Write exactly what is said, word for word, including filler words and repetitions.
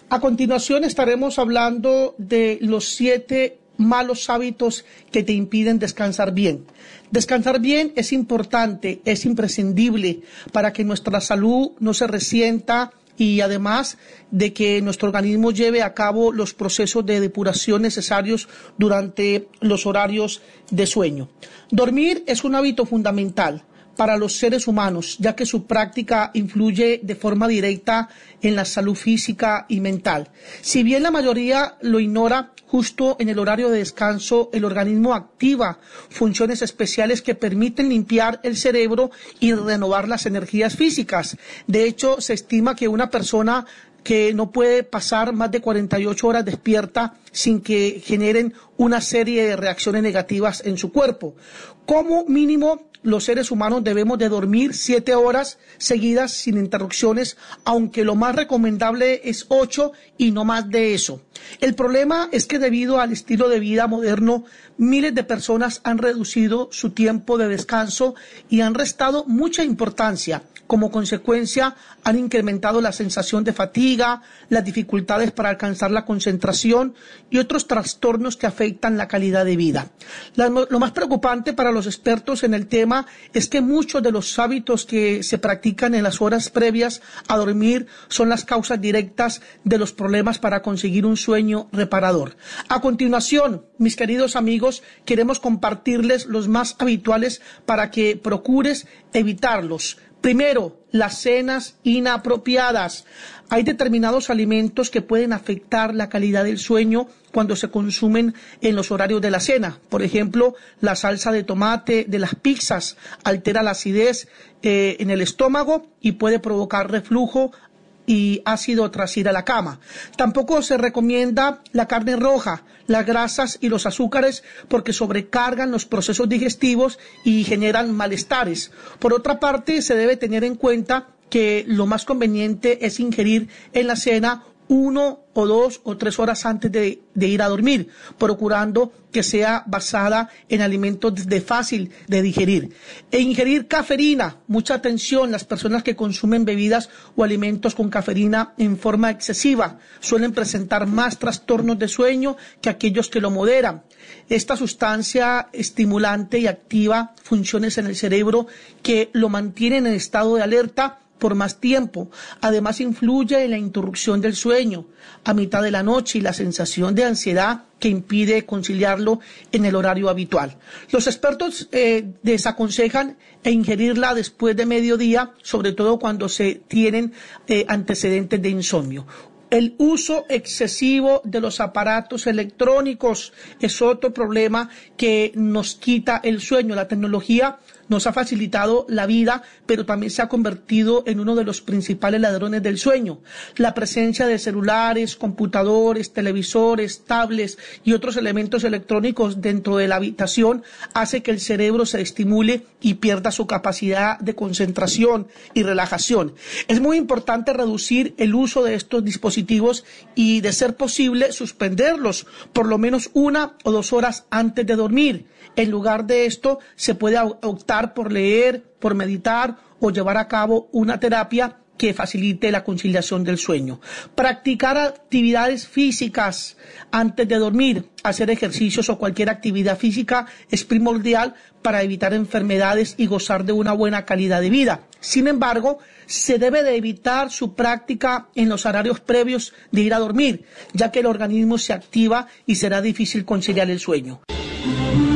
A continuación estaremos hablando de los siete malos hábitos que te impiden descansar bien. Descansar bien es importante, es imprescindible para que nuestra salud no se resienta y además de que nuestro organismo lleve a cabo los procesos de depuración necesarios durante los horarios de sueño. Dormir es un hábito fundamental para los seres humanos, ya que su práctica influye de forma directa en la salud física y mental. Si bien la mayoría lo ignora, justo en el horario de descanso el organismo activa funciones especiales que permiten limpiar el cerebro y renovar las energías físicas. De hecho, se estima que una persona que no puede pasar más de cuarenta y ocho horas despierta sin que generen una serie de reacciones negativas en su cuerpo. Como mínimo, los seres humanos debemos de dormir siete horas seguidas sin interrupciones, aunque lo más recomendable es ocho y no más de eso. El problema es que debido al estilo de vida moderno, miles de personas han reducido su tiempo de descanso y han restado mucha importancia. Como consecuencia, han incrementado la sensación de fatiga, las dificultades para alcanzar la concentración y otros trastornos que afectan la calidad de vida. La, lo más preocupante para los expertos en el tema es que muchos de los hábitos que se practican en las horas previas a dormir son las causas directas de los problemas para conseguir un sueño reparador. A continuación, mis queridos amigos, queremos compartirles los más habituales para que procures evitarlos. Primero, las cenas inapropiadas. Hay determinados alimentos que pueden afectar la calidad del sueño cuando se consumen en los horarios de la cena. Por ejemplo, la salsa de tomate de las pizzas altera la acidez eh, en el estómago y puede provocar reflujo y ácido tras ir a la cama. Tampoco se recomienda la carne roja, las grasas y los azúcares porque sobrecargan los procesos digestivos y generan malestares. Por otra parte, se debe tener en cuenta que lo más conveniente es ingerir en la cena uno o dos o tres horas antes de, de ir a dormir, procurando que sea basada en alimentos de fácil de digerir. E ingerir cafeína, mucha atención, las personas que consumen bebidas o alimentos con cafeína en forma excesiva suelen presentar más trastornos de sueño que aquellos que lo moderan. Esta sustancia estimulante y activa funciones en el cerebro que lo mantienen en estado de alerta por más tiempo. Además, influye en la interrupción del sueño a mitad de la noche y la sensación de ansiedad que impide conciliarlo en el horario habitual. Los expertos eh, desaconsejan e ingerirla después de mediodía, sobre todo cuando se tienen eh, antecedentes de insomnio. El uso excesivo de los aparatos electrónicos es otro problema que nos quita el sueño. La tecnología nos ha facilitado la vida, pero también se ha convertido en uno de los principales ladrones del sueño. La presencia de celulares, computadores, televisores, tablets y otros elementos electrónicos dentro de la habitación hace que el cerebro se estimule y pierda su capacidad de concentración y relajación. Es muy importante reducir el uso de estos dispositivos y, de ser posible, suspenderlos por lo menos una o dos horas antes de dormir. En lugar de esto, se puede optar por leer, por meditar o llevar a cabo una terapia que facilite la conciliación del sueño. Practicar actividades físicas antes de dormir, hacer ejercicios o cualquier actividad física es primordial para evitar enfermedades y gozar de una buena calidad de vida. Sin embargo, se debe de evitar su práctica en los horarios previos de ir a dormir, ya que el organismo se activa y será difícil conciliar el sueño.